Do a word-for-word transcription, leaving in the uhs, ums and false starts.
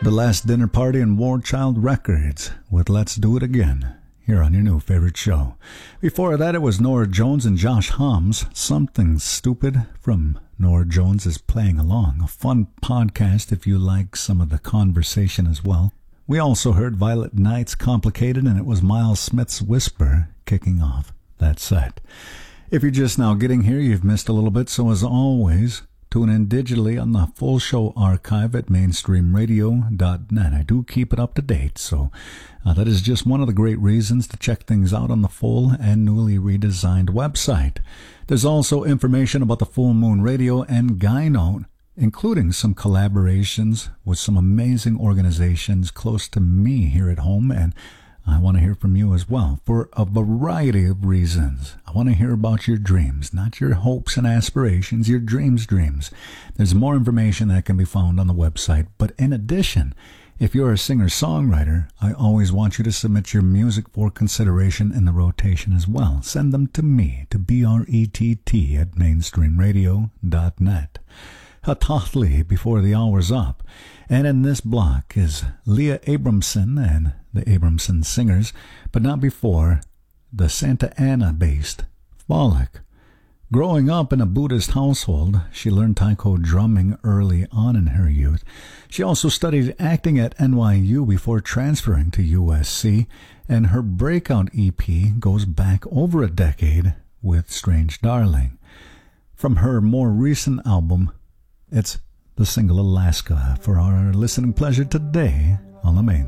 The Last Dinner Party and War Child Records with Let's Do It Again, here on your new favorite show. Before that, it was Norah Jones and Josh Homm's Something Stupid from Norah Jones is Playing Along, a fun podcast if you like some of the conversation as well. We also heard Violet Knight's Complicated, and it was Miles Smith's Whisper kicking off that set. If you're just now getting here, you've missed a little bit, so as always, tune in digitally on the full show archive at mainstream radio dot net. I do keep it up to date, so uh, that is just one of the great reasons to check things out on the full and newly redesigned website. There's also information about the Full Moon Radio and Guy Note, including some collaborations with some amazing organizations close to me here at home, and I want to hear from you as well for a variety of reasons. I want to hear about your dreams, not your hopes and aspirations, your dreams, dreams. There's more information that can be found on the website. But in addition, if you're a singer-songwriter, I always want you to submit your music for consideration in the rotation as well. Send them to me, to B R E T T at mainstream radio dot net. Hatathli before the hour's up. And in this block is Leah Abramson and the Abramson Singers, but not before the Santa Ana-based Folic. Growing up in a Buddhist household, she learned taiko drumming early on in her youth. She also studied acting at N Y U before transferring to U S C, and her breakout E P goes back over a decade with Strange Darling. From her more recent album, it's the single Alaska for our listening pleasure today on the main.